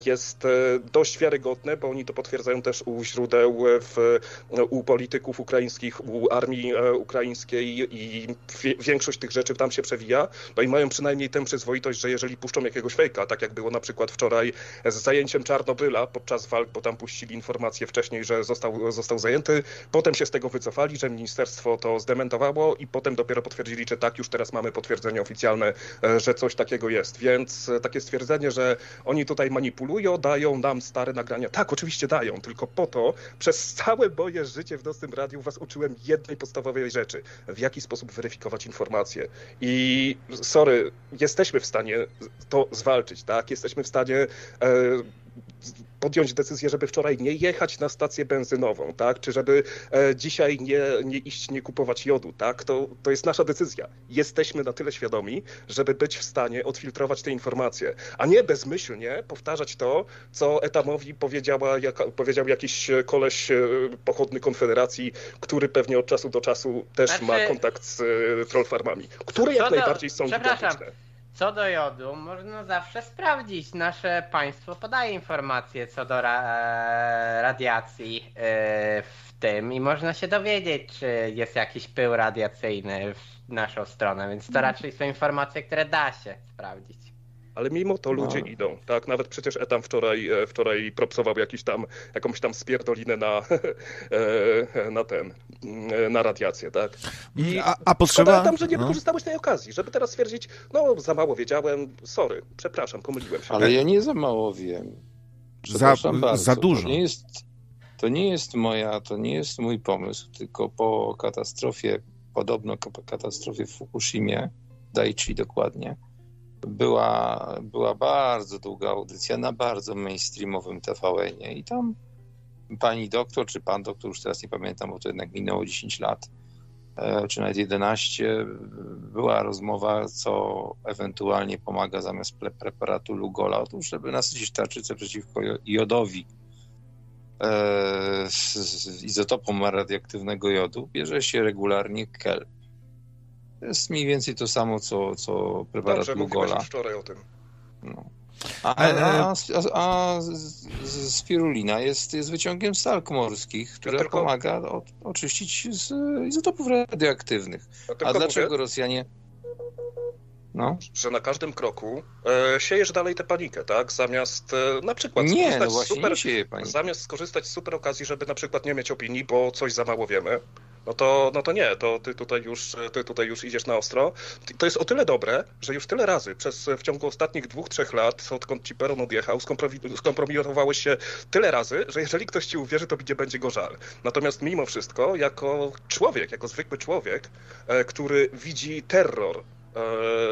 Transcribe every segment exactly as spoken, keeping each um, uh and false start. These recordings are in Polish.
jest dość wiarygodne, bo oni to potwierdzają też u źródeł, w, u polityków ukraińskich, u armii ukraińskiej i większość tych rzeczy tam się przewija. No i mają przynajmniej tę przyzwoitość, że jeżeli puszczą jakiegoś fejka, tak jak było na przykład wczoraj z zajęciem Czarnobyla podczas walk, bo tam puścili informację wcześniej, że został, został zajęty, potem się z tego wycofali, że ministerstwo to zdementowało i potem dopiero potwierdzili, że tak, już teraz mamy potwierdzenie oficjalne, że coś takiego jest. Więc takie stwierdzenie, że oni tutaj manipulują, dają nam stare nagrania. Tak, oczywiście dają, tylko po to przez całe moje życie w Nocnym Radiu was uczyłem jednej podstawowej rzeczy. W jaki sposób weryfikować informacje. I sorry, jesteśmy w stanie to zwalczyć, tak? Jesteśmy w stanie e, podjąć decyzję, żeby wczoraj nie jechać na stację benzynową, tak? Czy żeby e, dzisiaj nie, nie iść, nie kupować jodu, tak? To, to jest nasza decyzja. Jesteśmy na tyle świadomi, żeby być w stanie odfiltrować te informacje, a nie bezmyślnie powtarzać to, co Etamowi powiedziała, jaka, powiedział jakiś koleś e, pochodny Konfederacji, który pewnie od czasu do czasu też znaczy... ma kontakt z e, troll farmami, które jak do... najbardziej są gigantyczne. Co do jodu, można zawsze sprawdzić. Nasze państwo podaje informacje co do ra radiacji yy, w tym i można się dowiedzieć, czy jest jakiś pył radiacyjny w naszą stronę, więc to raczej są informacje, które da się sprawdzić. Ale mimo to ludzie no. idą, tak? Nawet przecież Etam wczoraj, wczoraj propsował jakiś tam, jakąś tam spierdolinę na, na ten, na radiację, tak? I a, a potrzeba... Tam, że nie no. wykorzystałeś tej okazji, żeby teraz stwierdzić, no za mało wiedziałem, sorry, przepraszam, pomyliłem się. Ale ja nie za mało wiem. Za, za dużo. To nie jest, to nie jest moja, to nie jest mój pomysł, tylko po katastrofie, podobno po katastrofie w Fukushimie, Daiichi dokładnie, Była, była bardzo długa audycja na bardzo mainstreamowym T V N-ie i tam pani doktor, czy pan doktor, już teraz nie pamiętam, bo to jednak minęło dziesięć lat, czy nawet jedenaście, była rozmowa, co ewentualnie pomaga zamiast preparatu Lugola. Otóż, żeby nasycić tarczycę przeciwko jodowi z izotopą radioaktywnego jodu, bierze się regularnie kel. To jest mniej więcej to samo, co, co preparat Dobrze, Lugola. Dobrze, wczoraj o tym. No. A, a, a, a spirulina jest, jest wyciągiem z alg morskich, która ja tylko... pomaga o, oczyścić z izotopów radioaktywnych. Ja a dlaczego mówię, Rosjanie... No. Że na każdym kroku e, siejesz dalej tę panikę, tak? Zamiast e, na przykład nie, skorzystać, no właśnie super, nie sieje panikę. Zamiast skorzystać z super okazji, żeby na przykład nie mieć opinii, bo coś za mało wiemy, no to, no to nie, to ty tutaj już, ty tutaj już idziesz na ostro. To jest o tyle dobre, że już tyle razy przez, w ciągu ostatnich dwóch, trzech lat, odkąd ci Peron odjechał, skompromitowałeś się tyle razy, że jeżeli ktoś ci uwierzy, to będzie, będzie go żal. Natomiast mimo wszystko, jako człowiek, jako zwykły człowiek, e, który widzi terror, e,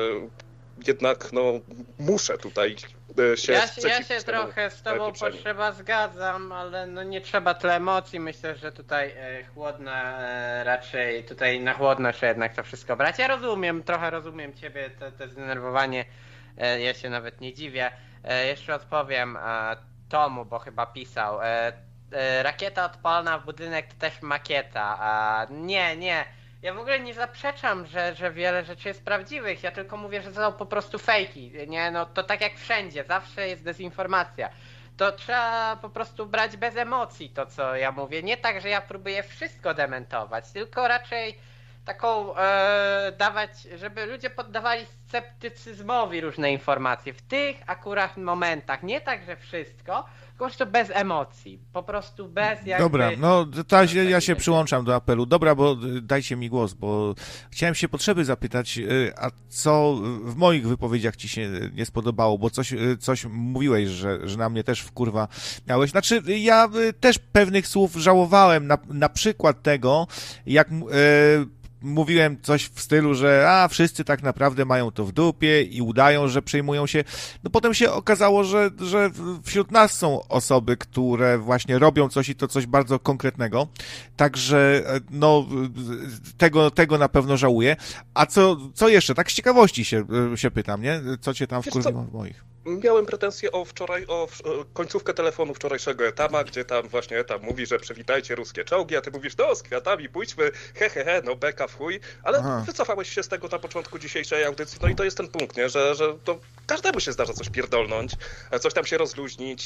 jednak no muszę tutaj się Ja się, ja się trochę z tobą potrzeba zgadzam, ale no nie trzeba tyle emocji. Myślę, że tutaj e, chłodna e, raczej, tutaj na chłodno się jednak to wszystko brać. Ja rozumiem, trochę rozumiem ciebie, to, to zdenerwowanie, e, ja się nawet nie dziwię. E, jeszcze odpowiem e, Tomu, bo chyba pisał. E, e, rakieta odpalna w budynek to też makieta. A nie, nie. Ja w ogóle nie zaprzeczam, że, że wiele rzeczy jest prawdziwych, ja tylko mówię, że to są po prostu fejki, nie, no to tak jak wszędzie, zawsze jest dezinformacja. To trzeba po prostu brać bez emocji to, co ja mówię, nie tak, że ja próbuję wszystko dementować, tylko raczej taką e, dawać, żeby ludzie poddawali sceptycyzmowi różne informacje w tych akurat momentach, nie tak, że wszystko, po prostu bez emocji, po prostu bez jakby... Dobra, no to ja, ja się przyłączam do apelu. Dobra, bo dajcie mi głos, bo chciałem się potrzeby zapytać, a co w moich wypowiedziach ci się nie spodobało, bo coś, coś mówiłeś, że, że na mnie też wkurwa miałeś. Znaczy, ja też pewnych słów żałowałem, na, na przykład tego, jak... Yy, mówiłem coś w stylu, że a, wszyscy tak naprawdę mają to w dupie i udają, że przejmują się. No potem się okazało, że, że wśród nas są osoby, które właśnie robią coś i to coś bardzo konkretnego. Także no tego, tego na pewno żałuję. A co, co jeszcze? Tak z ciekawości się, się pytam, nie? Co cię tam wkurzyło w moich? Miałem pretensje o wczoraj, o końcówkę telefonu wczorajszego Etama, gdzie tam właśnie Etam mówi, że przywitajcie ruskie czołgi, a ty mówisz, no z kwiatami pójdźmy, he he he, no beka w chuj, ale Aha. wycofałeś się z tego na początku dzisiejszej audycji, no i to jest ten punkt, nie, że, że to każdemu się zdarza coś pierdolnąć, coś tam się rozluźnić,